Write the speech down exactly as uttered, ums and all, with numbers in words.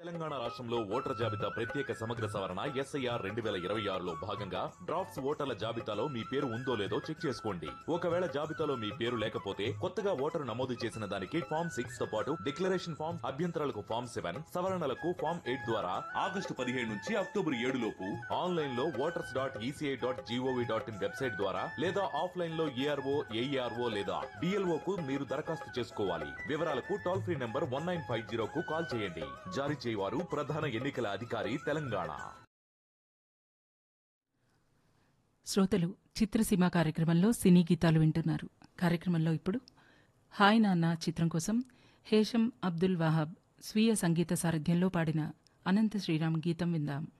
తెలంగాణ రాష్ట్రంలో ఓటర్ల జాబితా ప్రత్యేక సమగ్ర సవరణ ఎస్ఐఆర్ రెండు వేల ఇరవై ఆరులో భాగంగా డ్రాఫ్ట్స్ ఓటర్ల జాబితాలో మీ పేరు ఉందో లేదో చెక్ చేసుకోండి. ఒకవేళ జాబితాలో మీ పేరు లేకపోతే కొత్తగా ఓటరు నమోదు చేసిన దానికి ఫామ్ సిక్స్ తో పాటు డిక్లరేషన్ ఫామ్, అభ్యంతరాలకు ఫామ్ సెవెన్, సవరణలకు ఫామ్ ఎయిట్ ద్వారా ఆగస్టు పదిహేడు నుంచి అక్టోబర్ ఏడు లోపు ఆన్లైన్ లో voters dot ECI dot GOV dot in website ద్వారా లేదా ఆఫ్లైన్ లో ఏఆర్ఓ ఏఈఆర్ఓ లేదా బిఎల్ఓ కు మీరు దరఖాస్తు చేసుకోవాలి. వివరాలకు toll free number one nine five zero కు కాల్ చేయండి. జారీ చేయవారు ప్రధాన ఎన్నికల అధికారి తెలంగాణ. శ్రోతలు చిత్రసీమ కార్యక్రమంలో సినీ గీతాలు వింటున్నారు. కార్యక్రమంలో ఇప్పుడు హాయ్ నాన్న చిత్రం కోసం హేషం అబ్దుల్ వహాబ్ స్వీయ సంగీత సారథ్యంలో పాడిన అనంత శ్రీరామ్ గీతం విందాం.